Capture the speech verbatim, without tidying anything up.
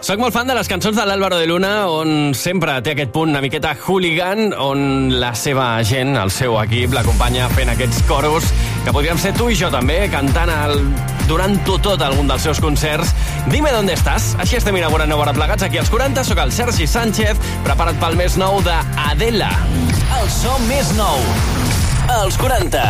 Soc molt fan de les cançons de l'Álvaro de Luna, on sempre té aquest punt una miqueta hooligan, on la seva gent, el seu equip, l'acompanya fent aquests coros, que podríem ser tu i jo també, cantant el... durant-ho tot algun dels seus concerts. Dime dónde estàs. Així estem inaugurant nou hora plegats aquí als quaranta. Soc el Sergi Sánchez, prepara't pel més nou d'Adela. El so més nou als quaranta.